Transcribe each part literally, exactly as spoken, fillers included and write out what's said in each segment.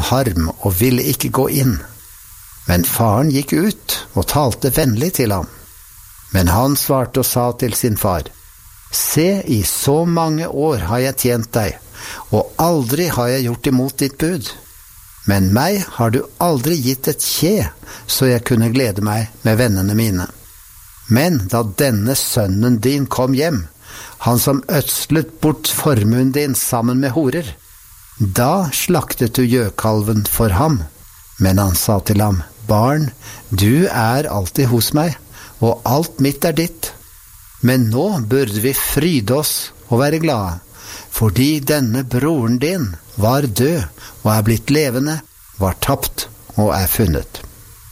harm og ville ikke gå inn. Men faren gikk ut og talte vennlig til ham. Men han svarte og sa til sin far: Se, i så mange år har jeg tjent deg, og aldri har jeg gjort imot ditt bud. Men meg har du aldri gitt et kje, så jeg kunne glede meg med vennene mine. Men da denne sønnen din kom hjem, han som ødslet bort formuen din sammen med horer, da slaktet du gjøkalven for ham. Men han sa til ham: Barn, du er alltid hos meg, og alt mitt er ditt. Men nå burde vi fryde oss og være glade, fordi denne broren din var død og er blitt levende, var tapt og er funnet.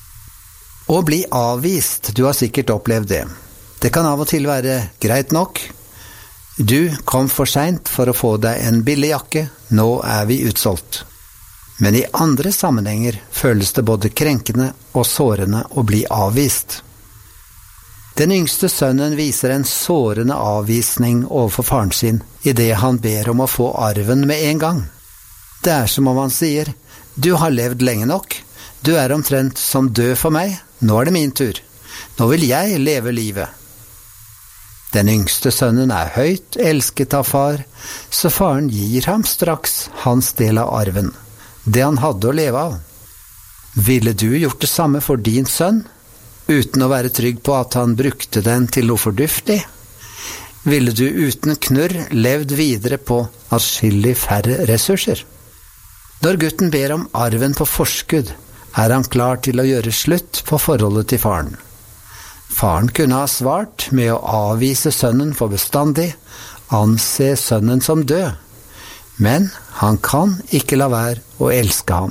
Å bli avvist, du har sikkert opplevd det. Det kan av og til være greit nok. Du kom for sent for å få deg en billig jakke, nå er vi utsolgt. Men i andre sammenhenger føles det både krenkende og sårende å bli avvist. Den yngste sønnen viser en sårende avvisning overfor faren sin i det han ber om å få arven med en gang. Det er som om han sier: Du har levd lenge nok, du er omtrent som død for meg, nå er det min tur. Nå vil jeg leve livet. Den yngste sønnen er høyt elsket av far, så faren gir ham straks hans del av arven, det han hadde å leve av. Ville du gjort det samme for din sønn, uten å være trygg på at han brukte den til noe forduftig? Ville du uten knurr levd videre på atskillig færre ressurser? Når gutten ber om arven på forskudd, er han klar til å gjøre slutt på forholdet til faren. Faren kunne ha svart med å avvise sønnen for bestandig, anse sønnen som død, men han kan ikke la være å elske ham.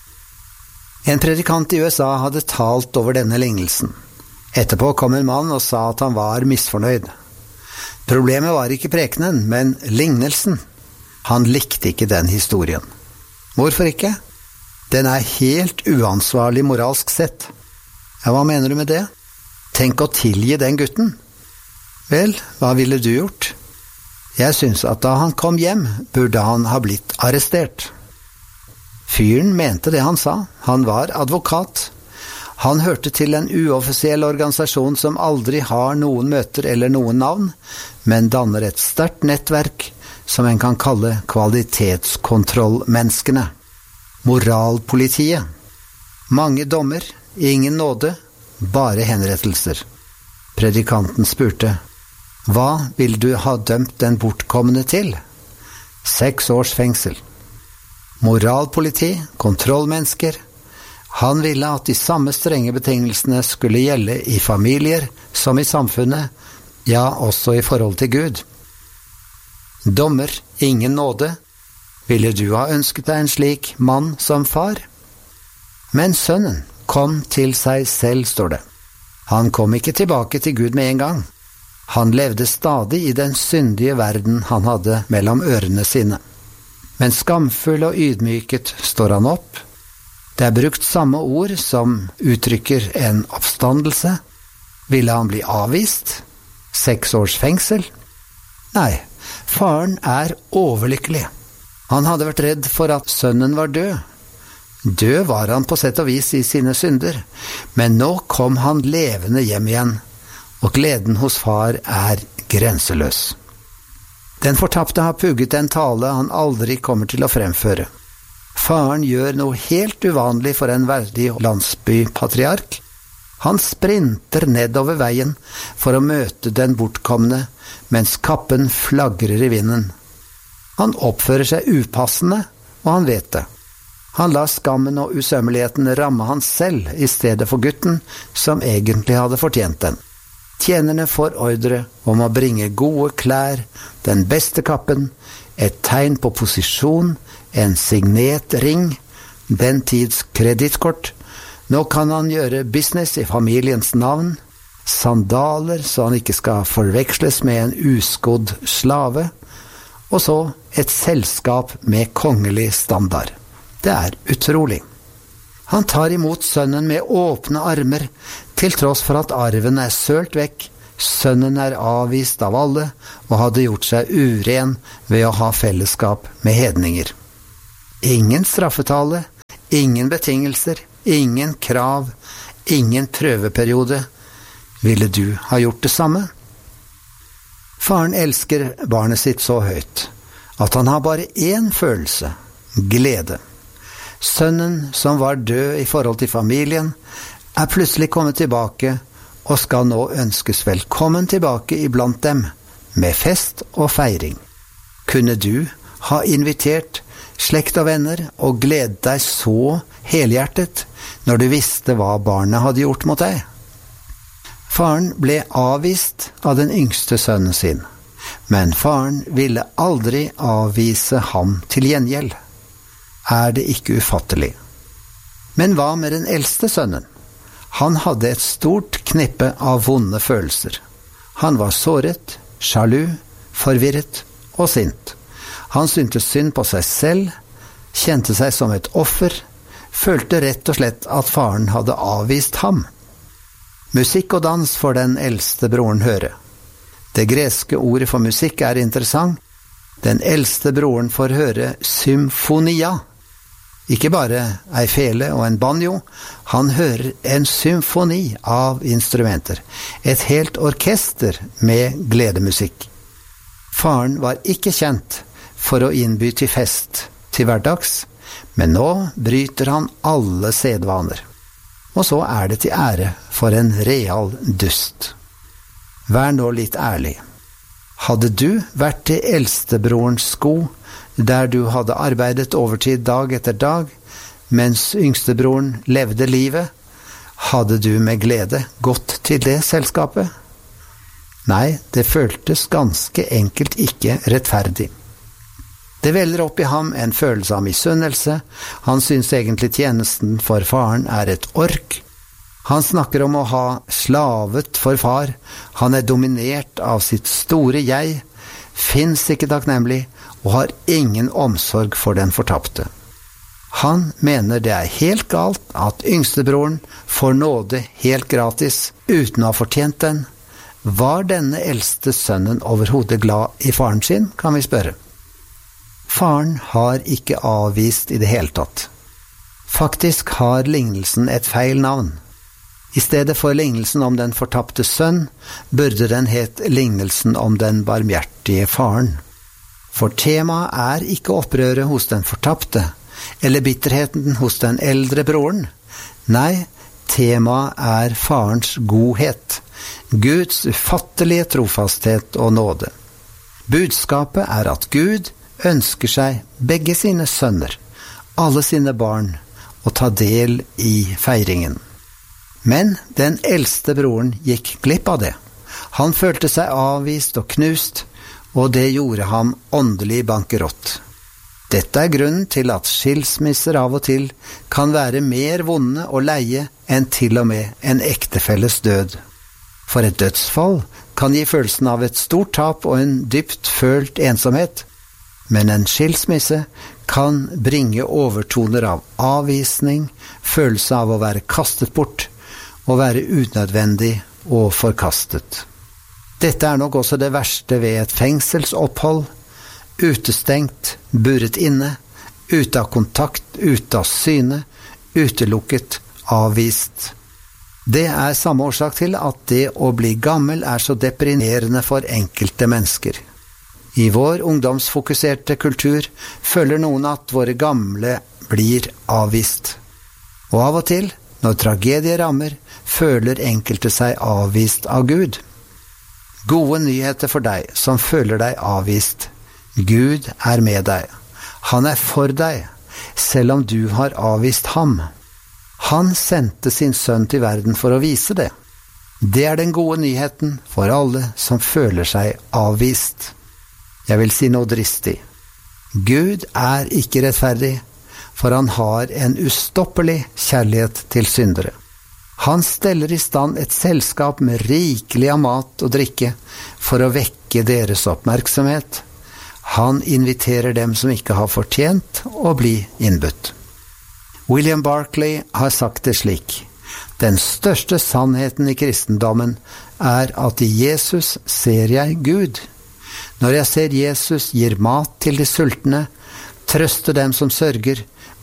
En predikant i U S A hadde talt over denne lignelsen. Etterpå kom en mann og sa at han var misfornøyd. Problemet var ikke prekenen, men lignelsen. Han likte ikke den historien. Hvorfor ikke? Den er helt uansvarlig moralsk sett. Ja, hva mener du med det? Tenk å tilgi den gutten. Vel, hva ville du gjort? Jeg synes at da han kom hjem, burde han ha blitt arrestert. Fyren mente det han sa. Han var advokat. Han hørte til en uoffisiell organisasjon som aldri har noen møter eller noen navn, men danner et sterkt nettverk som en kan kalle kvalitetskontrollmenneskene. Moralpolitiet. Mange dommer, ingen nåde, bare henrettelser. Predikanten spurte: Hva vil du ha dømt den bortkomne til? Seks års fengsel. Moralpoliti, kontrollmennesker. Han ville at de samme strenge betingelsene skulle gjelde i familier som i samfunnet, ja, også i forhold til Gud. Dommer, ingen nåde. Ville du ha ønsket deg en slik mann som far? Men sønnen kom til seg selv, står det. Han kom ikke tilbake til Gud med en gang. Han levde stadig i den syndige verden han hadde mellom ørene sine. Men skamfull og ydmyket står han opp. Det er brukt samme ord som uttrykker en oppstandelse. Ville han bli avvist? Seks års fengsel? Nei, faren er overlykkelig. Han hadde vært redd for at sønnen var død. Død var han på sett og vis i sine synder, men nå kom han levende hjem igjen, og gleden hos far er grenseløs. Den fortapte har pugget en tale han aldri kommer til å fremføre. Faren gjør noe helt uvanlig for en verdig landsbypatriark. Han sprinter nedover veien for å møte den bortkomne, mens kappen flagrer i vinden. Han oppfører seg upassende, og han vet det. Han lar skammen og usømmeligheten ramme han selv i stedet for gutten, som egentlig hadde fortjent den. Tjenerne får ordre om å bringe gode klær, den beste kappen, et tegn på posisjon, en signet ring, den tids kredittkort. Nå kan han gjøre business i familiens navn, sandaler så han ikke skal forveksles med en uskodd slave, og så et selskap med kongelig standard. Det er utrolig. Han tar imot sønnen med åpne armer, til tross for at arven er sølt vekk. Sønnen er avvist av alle, og hadde gjort seg uren ved å ha fellesskap med hedninger. Ingen straffetale, ingen betingelser, ingen krav, ingen prøveperiode. Ville du ha gjort det samme? Faren elsker barnet sitt så høyt at han har bare én følelse, glede. Sønnen som var død i forhold til familien, er plutselig kommet tilbake og skal nå ønskes velkommen tilbake iblant dem, med fest og feiring. Kunne du ha invitert slekt og venner og gledet deg så helhjertet når du visste hva barnet hadde gjort mot deg? Faren ble avvist av den yngste sønnen sin, men faren ville aldri avvise ham til gjengjeld. Er det ikke ufattelig? Men hva med den eldste sønnen? Han hadde et stort knippe av vonde følelser. Han var såret, sjalu, forvirret og sint. Han syntes synd på seg selv, kjente seg som et offer, følte rett og slett at faren hadde avvist ham. Musikk og dans får den eldste broren høre. Det greske ordet for musikk er interessant. Den eldste broren får høre symfonia. Ikke bare ei fele og en banjo, han hører en symfoni av instrumenter. Et helt orkester med gledemusikk. Faren var ikke kjent for å innby til fest til hverdags, men nå bryter han alle sedvaner. Og så er det til ære for en real dust. Vær nå litt ærlig. Hadde du vært til eldstebrorens sko, der du hadde arbeidet overtid dag etter dag, mens yngstebroren levde livet, hadde du med glede gått til det selskapet? Nei, det føltes ganske enkelt ikke rettferdig. Det veller opp i ham en følelse av misunnelse. Han synes egentlig tjenesten for faren er et ork. Han snakker om å ha slavet for far. Han er dominert av sitt store jeg, finnes ikke takknemlig og har ingen omsorg for den fortapte. Han mener det er helt galt at yngstebroren får nåde helt gratis uten å ha fortjent den. Var denne eldste sønnen overhodet glad i faren sin, kan vi spørre. Faren har ikke avvist i det hele tatt. Faktisk har lignelsen et feil navn. I stedet for lignelsen om den fortapte sønn, burde den het lignelsen om den barmhjertige faren. For temaet er ikke opprøret hos den fortapte, eller bitterheten hos den eldre broren. Nei, temaet er farens godhet, Guds ufattelige trofasthet og nåde. Budskapet er at Gud ønsker seg begge sine sønner, alle sine barn, å ta del i feiringen. Men den eldste broren gikk glipp av det. Han følte seg avvist og knust, og det gjorde ham åndelig bankerott. Dette er grunnen til at skilsmisser av og til kan være mer vonde og leie enn til og med en ektefelles død. For et dødsfall kan gi følelsen av et stort tap og en dypt følt ensomhet, men en skilsmisse kan bringe overtoner av avvisning, følelse av å være kastet bort, og være unødvendig og forkastet. Dette er nok også det verste ved et fengselsopphold, utestengt, buret inne, ute av kontakt, ute av syne, utelukket, avvist. Det er samme årsak til at det å bli gammel er så deprimerende for enkelte mennesker. I vår ungdomsfokuserte kultur føler noen at våre gamle blir avvist. Og av og til, når tragedier rammer, føler enkelte seg avvist av Gud. Gode nyheter for deg som føler deg avvist. Gud er med deg. Han er for deg, selv om du har avvist ham. Han sendte sin sønn til verden for å vise det. Det er den gode nyheten for alle som føler seg avvist. Jeg vil si noe dristig. Gud er ikke rettferdig, for han har en ustoppelig kjærlighet til syndere. Han steller i stand et selskap med rikelig av mat og drikke for å vekke deres oppmerksomhet. Han inviterer dem som ikke har fortjent å bli innbudt. William Barclay har sagt det slik: Den største sannheten i kristendommen er at i Jesus ser jeg Gud. Når jeg ser Jesus gir mat til de sultne, trøster dem som sørger,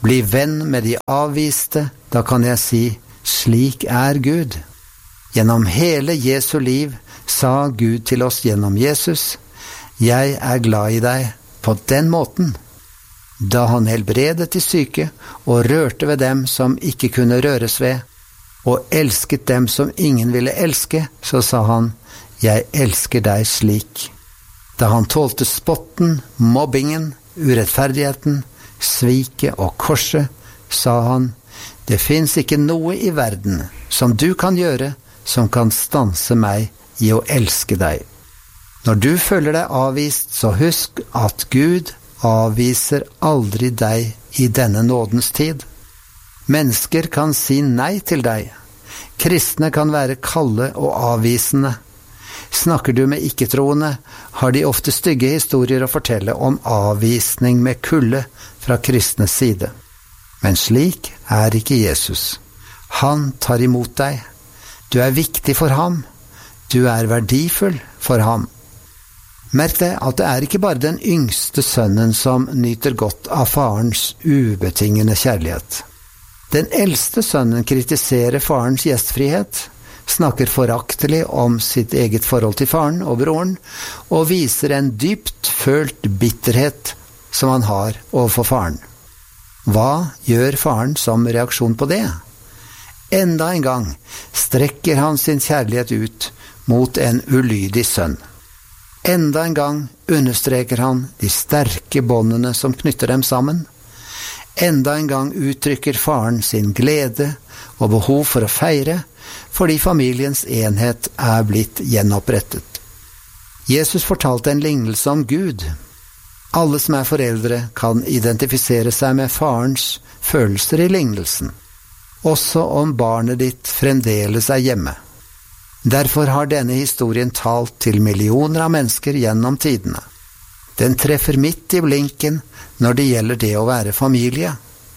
Bli venn med de avviste, da kan jeg si, slik er Gud. Gjennom hele Jesu liv sa Gud til oss gjennom Jesus, jeg er glad i deg på den måten. Da han helbredet de syke og rørte ved dem som ikke kunne røres ved, og elsket dem som ingen ville elske, så sa han, jeg elsker deg slik. Da han tålte spotten, mobbingen, urettferdigheten, sviket og korset, sa han, det finnes ikke noe i verden som du kan gjøre som kan stanse meg i å elske deg. Når du føler deg avvist, så husk at Gud avviser aldri deg i denne nådens tid. Mennesker kan si nei til deg. Kristne kan være kalde og avvisende. Snakker du med ikke-troende, har de ofte stygge historier å fortelle om avvisning med kulde fra kristnes side. Men slik er ikke Jesus. Han tar imot deg. Du er viktig for ham. Du er verdifull for ham. Merk deg at det er ikke bare den yngste sønnen som nyter godt av farens ubetingende kjærlighet. Den eldste sønnen kritiserer farens gjestfrihet, snakker foraktelig om sitt eget forhold til faren og broren, og viser en dypt følt bitterhet som han har overfor faren. Hva gjør faren som reaksjon på det? Enda en gang strekker han sin kjærlighet ut mot en ulydig sønn. Enda en gang understreker han de sterke båndene som knytter dem sammen. Enda en gang uttrykker faren sin glede og behov for å feire, fordi familiens enhet er blitt gjenopprettet. Jesus fortalte en lignelse om Gud. Alle som er foreldre kan identifisere seg med farens følelser i lignelsen, også om barnet ditt fremdeles er hjemme. Derfor har denne historien talt til millioner av mennesker gjennom tidene. Den treffer midt i blinken når det gjelder det å være familie.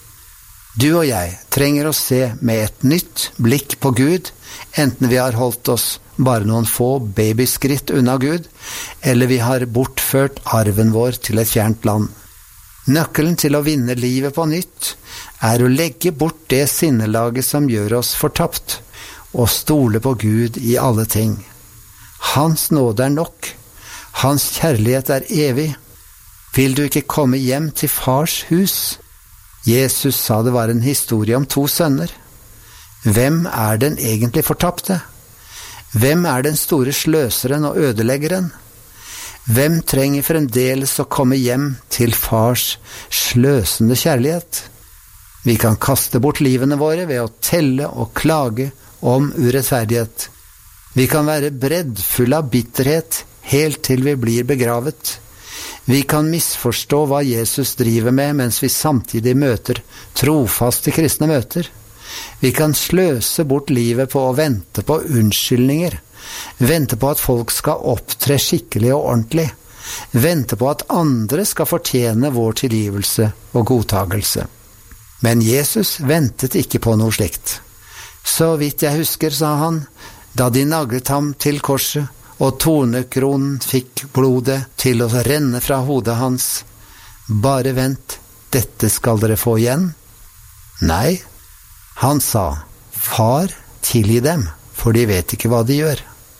Du og jeg trenger å se med et nytt blikk på Gud, enten vi har holdt oss bare noen få babyskritt unna Gud, eller vi har bortført arven vår til et fjernt land. Nøkkelen til å vinne livet på nytt er å legge bort det sinnelaget som gjør oss fortapt, og stole på Gud i alle ting. Hans nåde er nok. Hans kjærlighet er evig. Vil du ikke komme hjem til fars hus? Jesus sa det var en historie om to sønner. Hvem er den egentlig fortapte? Hvem er den store sløseren og ødeleggeren? Hvem trenger fremdeles å komme hjem til fars sløsende kjærlighet? Vi kan kaste bort livene våre ved å telle og klage om urettferdighet. Vi kan være breddfulle av bitterhet helt til vi blir begravet. Vi kan misforstå hva Jesus driver med mens vi samtidig møter trofaste kristne møter. Vi kan sløse bort livet på å vente på unnskyldninger, vente på at folk skal opptre skikkelig og ordentlig, vente på at andre skal fortjene vår tilgivelse og godtagelse. Men Jesus ventet ikke på noe slikt. Så vidt jeg husker, sa han, da de naglet ham til korset, og tornekronen fikk blodet til å renne fra hodet hans. Bare vent, dette skal dere få igjen. Nei, han sa, far, tilgi dem, for de vet ikke hva de gjør.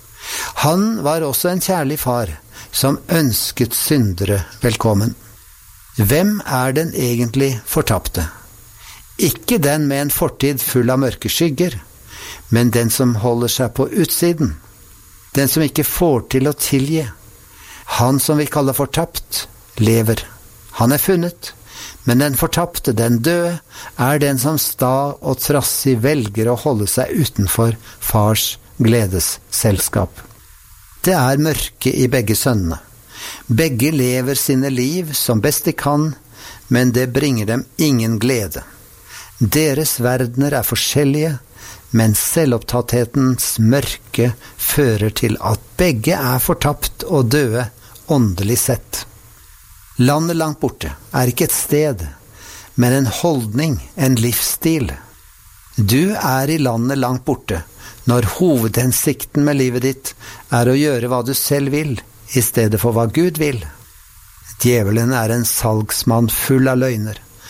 Han var også en kjærlig far, som ønsket syndere velkommen. Hvem er den egentlig fortapte? Ikke den med en fortid full av mørke skygger, men den som holder seg på utsiden. Den som ikke får til å tilgi. Han som vi kaller fortapt, lever. Han er funnet, men den fortapte, den døde, er den som sta og trassig velger å holde seg utenfor fars gledesselskap. Det er mørke i begge sønnene. Begge lever sine liv som best de kan, men det bringer dem ingen glede. Deres verdener er forskjellige, men selvopptatthetens mørke fører til at begge er fortapt og døde åndelig sett. Landet langt borte er ikke et sted, men en holdning, en livsstil. Du er i landet langt borte når hovedhensikten med livet ditt er å gjøre hva du selv vil, i stedet for hva Gud vil. Djevelen er en salgsmann full av løgner.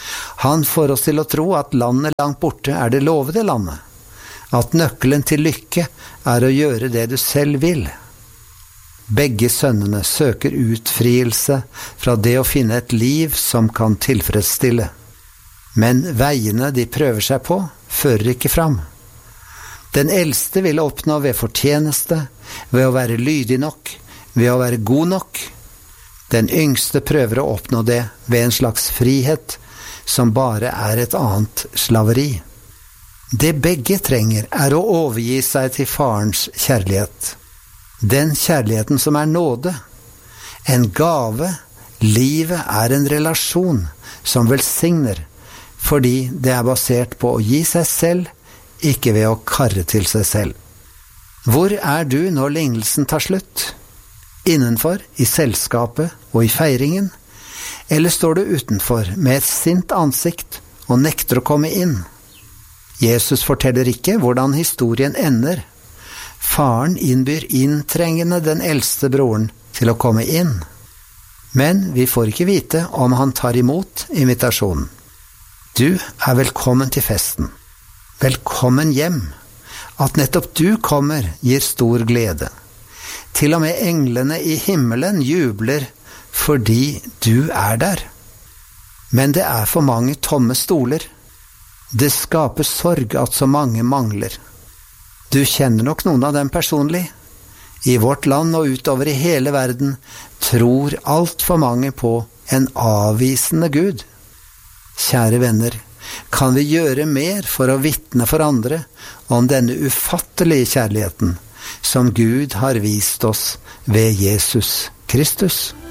Han får oss til å tro at landet langt borte er det lovede landet, at nøkkelen til lykke er å gjøre det du selv vil. Begge sønnene søker utfrielse fra det å finne et liv som kan tilfredsstille. Men veiene de prøver seg på, fører ikke fram. Den eldste vil oppnå ved fortjeneste, ved å være lydig nok, ved å være god nok. Den yngste prøver å oppnå det ved en slags frihet, som bare er et annet slaveri. Det begge trenger er å overgi seg til farens kjærlighet. Den kjærligheten som er nåde, en gave. Livet er en relasjon som velsigner, fordi det er basert på å gi seg selv, ikke ved å karre til seg selv. Hvor er du når lignelsen tar slutt? Innenfor, i selskapet og i feiringen? Eller står du utenfor med et sint ansikt og nekter å komme inn? Jesus forteller ikke hvordan historien ender. Faren innbyr inntrengende den eldste broren til å komme inn. Men vi får ikke vite om han tar imot invitasjonen. Du er velkommen til festen. Velkommen hjem. At nettopp du kommer gir stor glede. Til og med englene i himmelen jubler fordi du er der. Men det er for mange tomme stoler. Det skaper sorg at så mange mangler. Du kjenner nok noen av dem personlig. I vårt land og utover i hele verden tror alt for mange på en avvisende Gud. Kjære venner, kan vi gjøre mer for å vitne for andre om denne ufattelige kjærligheten som Gud har vist oss ved Jesus Kristus?